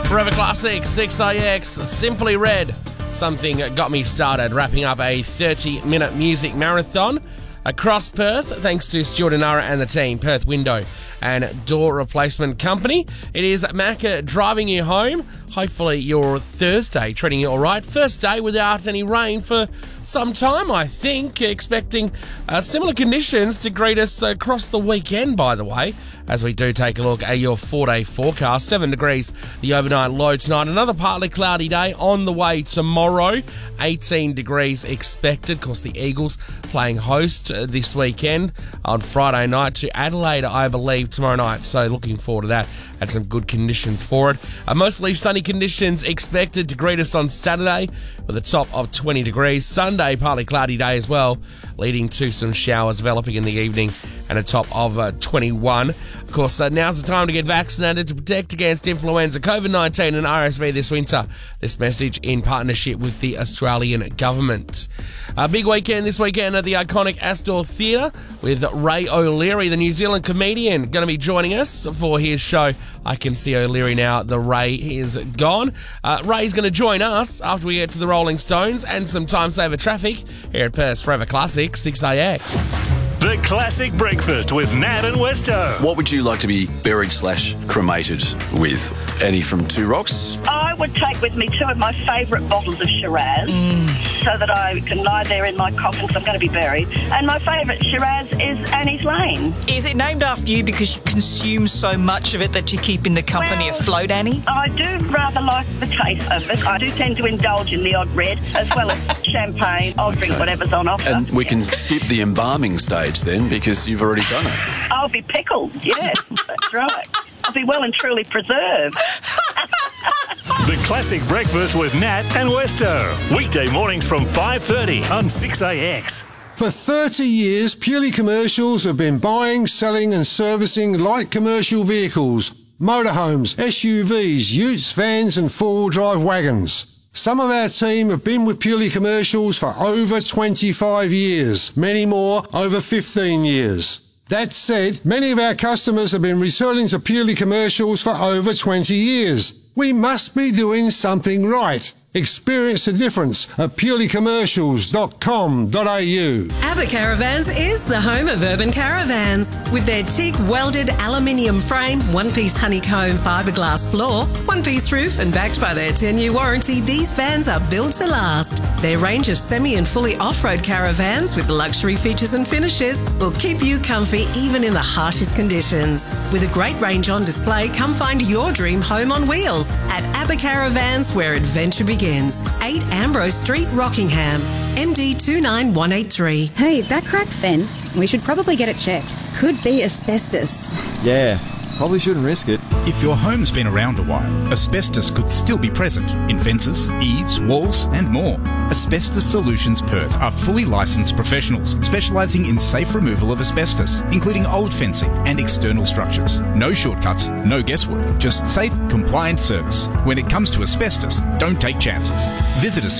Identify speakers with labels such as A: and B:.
A: Forever Classic, 6IX, Simply Red. Something got me started, wrapping up a 30-minute music marathon across Perth, thanks to Stuart and Nara and the team, Perth Window and Door Replacement Company. It is Macca driving you home. Hopefully your Thursday treating you all right. First day without any rain for some time, I think. Expecting similar conditions to greet us across the weekend, by the way, as we do take a look at your 4-day forecast. 7 degrees, the overnight low tonight. Another partly cloudy day on the way tomorrow. 18 degrees expected. Of course, the Eagles playing host this weekend on Friday night to Adelaide, I believe, tomorrow night. So looking forward to that. Had some good conditions for it. Mostly sunny conditions expected to greet us on Saturday with a top of 20 degrees. Sunday, partly cloudy day as well, leading to some showers developing in the evening and a top of 21. Of course, now's the time to get vaccinated to protect against influenza, COVID-19 and RSV this winter. This message in partnership with the Australian government. A big weekend this weekend at the iconic Astor Theatre with Ray O'Leary, the New Zealand comedian, going to be joining us for his show. I Can See O'Leary Now, the Ray is gone. Ray's going to join us after we get to the Rolling Stones and some time saver traffic here at Perth's Forever Classic, 6IX.
B: The Classic Breakfast with Nat and Westo.
C: What would you like to be buried/cremated with? Eddie from Two Rocks?
D: I would take with me 2 of my favourite bottles of Shiraz so that I can lie there in my coffin because I'm going to be buried. And my favourite Shiraz is Annie's Lane.
E: Is it named after you because you consume so much of it that you keep in the company afloat, Annie?
D: I do rather like the taste of it. I do tend to indulge in the odd red as well as champagne. I'll drink whatever's on offer.
C: And we can skip the embalming stage then because you've already done it.
D: I'll be pickled, yes, that's right. I'll be well and truly preserved.
B: The Classic Breakfast with Nat and Westo. Weekday mornings from 5:30 on 6AX.
F: For 30 years, Purely Commercials have been buying, selling and servicing light commercial vehicles, motorhomes, SUVs, utes, vans and four-wheel drive wagons. Some of our team have been with Purely Commercials for over 25 years, many more over 15 years. That said, many of our customers have been returning to Purely Commercials for over 20 years. We must be doing something right. Experience the difference at purelycommercials.com.au.
G: ABBA Caravans is the home of urban caravans. With their teak welded aluminium frame, one-piece honeycomb fiberglass floor, one-piece roof and backed by their 10-year warranty, these vans are built to last. Their range of semi and fully off-road caravans with luxury features and finishes will keep you comfy even in the harshest conditions. With a great range on display, come find your dream home on wheels at ABBA Caravans, where adventure begins. 8 Ambrose Street, Rockingham, MD 29183.
H: Hey, that cracked fence, we should probably get it checked. Could be asbestos.
I: Yeah, probably shouldn't risk it.
J: If your home's been around a while, asbestos could still be present in fences, eaves, walls and more. Asbestos Solutions Perth are fully licensed professionals specialising in safe removal of asbestos, including old fencing and external structures. No shortcuts, no guesswork, just safe, compliant service. When it comes to asbestos, don't take chances. Visit us